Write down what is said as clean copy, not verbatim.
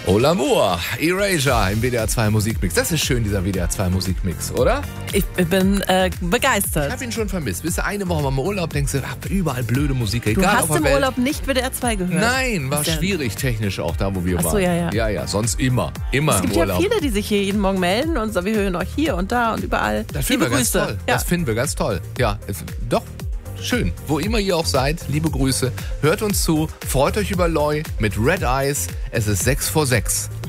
Oh l'amour, Erasure im WDR 2 Musikmix. Das ist schön, dieser WDR 2 Musikmix, oder? Ich bin begeistert. Ich habe ihn schon vermisst. Bist du eine Woche mal im Urlaub, denkst du, überall blöde Musik, egal Du hast auf der im Welt. Urlaub nicht WDR 2 gehört? Nein, war schwierig technisch auch da, wo wir Ach so, waren. ja. Ja, sonst immer Es gibt im Urlaub. ja viele, die sich hier jeden Morgen melden und sagen, wir hören euch hier und da und überall. Das finden wir ganz Grüße. toll. Ja. Das finden wir ganz toll. Ja, doch. Schön. Wo immer ihr auch seid, liebe Grüße. Hört uns zu. Freut euch über Loi mit Red Eyes. Es ist 6 vor 6.